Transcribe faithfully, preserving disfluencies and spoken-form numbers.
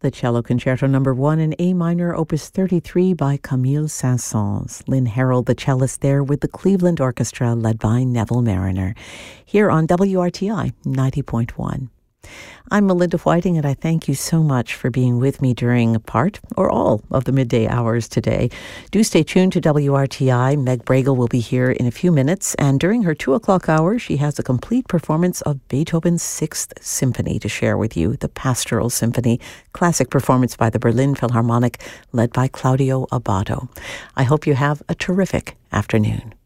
the Cello Concerto Number One in A minor, Opus thirty-three by Camille Saint-Saëns. Lynn Harrell, the cellist, there with the Cleveland Orchestra, led by Neville Mariner, here on W R T I ninety point one. I'm Melinda Whiting, and I thank you so much for being with me during part or all of the midday hours today. Do stay tuned to W R T I. Meg Bragle will be here in a few minutes, and during her two o'clock hour, she has a complete performance of Beethoven's Sixth Symphony to share with you, the Pastoral Symphony, classic performance by the Berlin Philharmonic, led by Claudio Abbado. I hope you have a terrific afternoon.